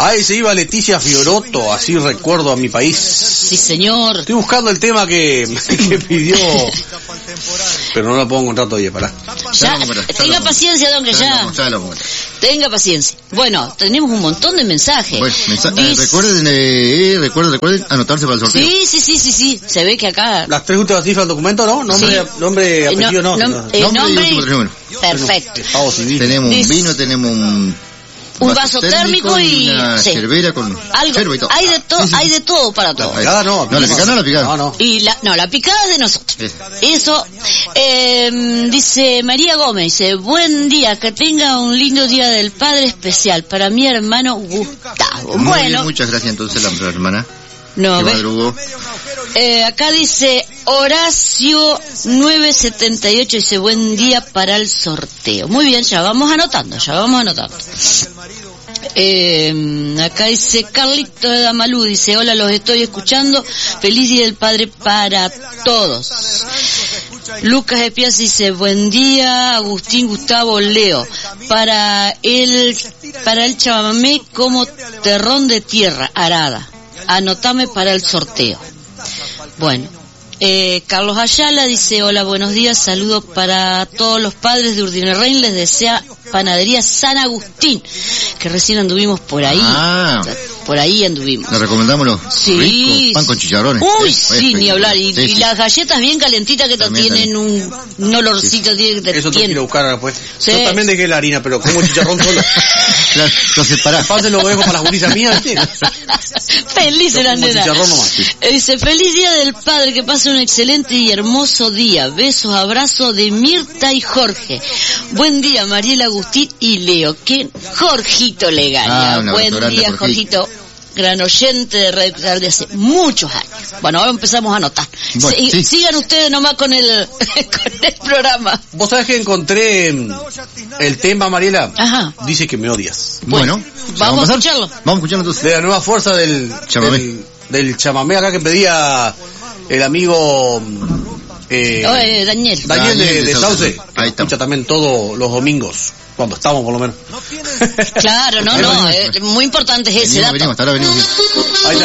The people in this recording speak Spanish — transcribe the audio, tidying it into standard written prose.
Ay, se iba Leticia Fiorotto, así recuerdo a mi país. Sí, señor. Estoy buscando el tema que pidió, pero no lo puedo encontrar todavía, pará. Ya, tenga paciencia, don, que ya. Tenga paciencia. Bueno, tenemos un montón de mensajes. Bueno, recuerden anotarse para el sorteo. Sí. Se ve que acá... Las 3 últimas cifras del documento, ¿no? Nombre, apellido, no. Nombre y últimos 3 números. Perfecto. Tenemos un vino, tenemos un vaso térmico y una cerveza con algo. Y todo. Hay de todo para todo. La picada no. La picada. No. Y la picada es de nosotros. Eso. Dice María Gómez, dice, buen día, que tenga un lindo día del Padre especial para mi hermano Gustavo. Muy bueno. Bien, muchas gracias entonces la hermana. No, acá dice Horacio 978, dice buen día para el sorteo. Muy bien, ya vamos anotando. Acá dice Carlito de Damalú, dice hola, los estoy escuchando, feliz día del Padre para todos. Lucas Espias dice buen día, Agustín, Gustavo, Leo, para el chamamé como terrón de tierra arada. Anotame para el sorteo. Bueno, Carlos Ayala dice hola, buenos días, saludos para todos los padres de Urdinarrain, les desea Panadería San Agustín, que recién anduvimos por ahí. Por ahí anduvimos. Le recomendamos los ricos pan con chicharrones. Uy, sí, ni hablar. Y las galletas bien calentitas que tienen un olorcito. Eso te quiero buscar después. Sí. Yo también dejé la harina, pero como chicharrón solo. Claro, lo separás. Aparte lo dejo para las gurisas mías, ¿sí? Feliz la nena. Chicharrón nomás. Dice, feliz día del Padre, que pase un excelente y hermoso día. Besos, abrazos de Mirta y Jorge. Buen día, Mariela, Agustín y Leo. ¿Qué? Jorgito Legaña. Buen día, Jorgito. Gran oyente de Radio Cultural de hace muchos años. Bueno, ahora empezamos a anotar. Bueno, sí. Sigan ustedes nomás con el programa. ¿Vos sabés que encontré el tema, Mariela? Ajá. Dice que me odias. Bueno, vamos a escucharlo. Vamos a escucharlo entonces. De la nueva fuerza del chamamé acá que pedía el amigo Daniel de Sauce. Ahí está. Escucha también todos los domingos, cuando estamos por lo menos. Claro, muy importante es ese dato. Ahora venimos. Ahí está.